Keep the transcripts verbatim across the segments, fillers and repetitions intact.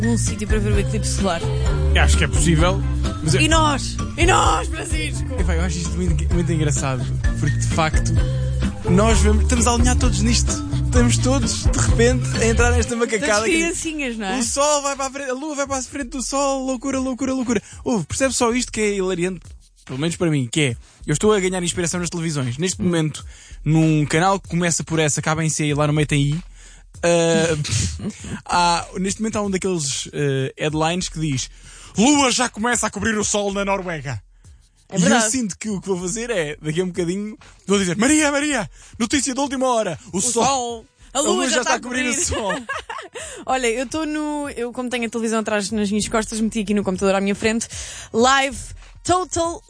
num sítio para ver o eclipse solar. Eu acho que é possível. Mas eu... E nós? E nós, Francisco? Epá, eu acho isto muito, muito engraçado. Porque de facto, nós vamos, estamos a alinhar todos nisto. Estamos todos, de repente, a entrar nesta macacada. Todas criancinhas, não é? O sol vai para a frente, a lua vai para a frente do sol, loucura, loucura, loucura. Ouve, percebe só isto que é hilariante, pelo menos para mim, que é, eu estou a ganhar inspiração nas televisões. Neste momento, num canal que começa por S, acaba em C e lá no meio tem I, uh, há, neste momento há um daqueles uh, headlines que diz: Lua já começa a cobrir o sol na Noruega. É e verdade. eu sinto que o que vou fazer é, daqui a um bocadinho, vou dizer: Maria, Maria, notícia da última hora, o, O sol, sol. A lua, a lua já, já está a cobrir o sol. Olha, eu estou no... Eu, como tenho a televisão atrás nas minhas costas, meti aqui no computador à minha frente. Live Total...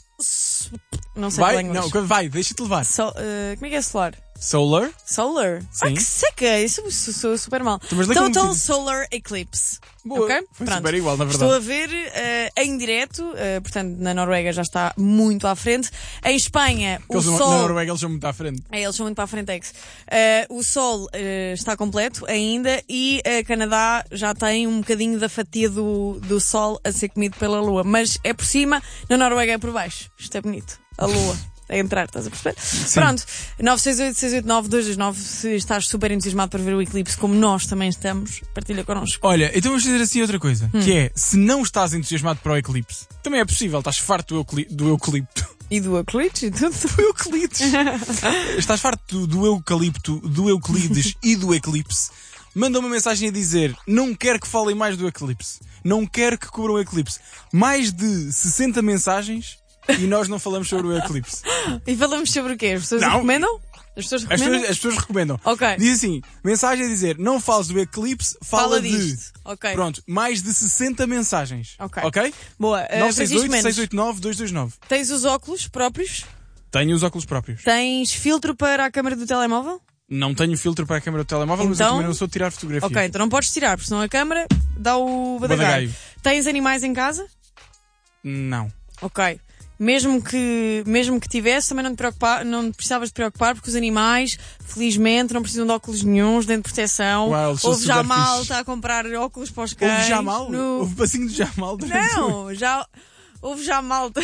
Não sei Vai, qual é inglês. não, quando vai, deixa-te levar. So, uh, como é que é solar? Solar? Solar? Sim. Ah, que seca! Isso sou super mal. mas lê como Total diz. Solar Eclipse. Boa. Ok? Foi Pronto. super igual, na verdade. Estou a ver uh, em direto, uh, portanto, na Noruega já está muito à frente. Em Espanha, Porque o eles, sol... Na Noruega eles são muito à frente. É, eles são muito para a frente, ex. Uh, o Sol uh, está completo ainda e uh, Canadá já tem um bocadinho da fatia do, do Sol a ser comido pela Lua. Mas é por cima, na Noruega é por baixo. Isto é bonito. A Lua. A entrar, estás a perceber? Sim. Pronto, nove seis oito, seis oito nove, dois dois nove. Se estás super entusiasmado para ver o eclipse, como nós também estamos, partilha connosco. Olha, então vamos dizer assim outra coisa, Hum. que é, se não estás entusiasmado para o eclipse, também é possível, estás farto do, eucli- do eucalipto. E do eclipse e tudo. Do eucalipto. Estás farto do, do eucalipto, do Euclides e do eclipse. Manda uma mensagem a dizer: não quero que falem mais do eclipse. Não quero que cubram o eclipse. Mais de sessenta mensagens e nós não falamos sobre o eclipse. E falamos sobre o quê? As pessoas Não. recomendam? As pessoas As recomendam? pessoas, as pessoas recomendam. Ok. Diz assim, mensagem a dizer: não fales do eclipse, fala, Fala de... disto. Ok. Pronto, mais de sessenta mensagens. Ok. Ok? Boa. Uh, nove seis Francisco oito, Mendes, seis oito nove, dois dois nove. tens os óculos próprios? Tenho os óculos próprios. Tens filtro para a câmara do telemóvel? Não tenho filtro para a câmera do telemóvel, mas eu Então- também não sou de tirar fotografias. Ok, então não podes tirar, porque senão a câmara dá o badagaio. Badagaio. Tens animais em casa? Não. Ok. Mesmo que, mesmo que tivesse, também não te, preocupar, não te precisavas de preocupar, porque os animais, felizmente, não precisam de óculos nenhuns, nem de proteção. Uau, eles são Houve já super malta fixe. a comprar óculos para os cães. Houve já mal? no- Houve passinho de já mal durante o... Não, já houve já malta.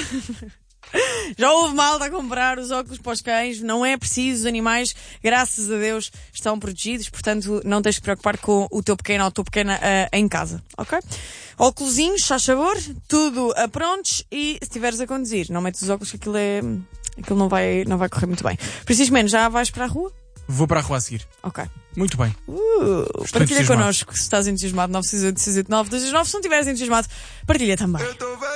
Já houve malta a comprar os óculos para os cães, não é preciso, os animais, graças a Deus, estão protegidos, portanto não tens que te preocupar com o teu pequeno ou a tua pequena uh, em casa, ok? Óculosinhos, chá sabor, tudo a prontos e se estiveres a conduzir, não metes os óculos que aquilo é... aquilo não vai, não vai correr muito bem. Francisco Mendes, já vais para a rua? Vou para a rua a seguir. Ok. Muito bem. Uh, partilha entusiasmado. connosco se estás entusiasmado, nove seis oito, seis oito nove, dois dois nove, se não estiveres entusiasmado, partilha também.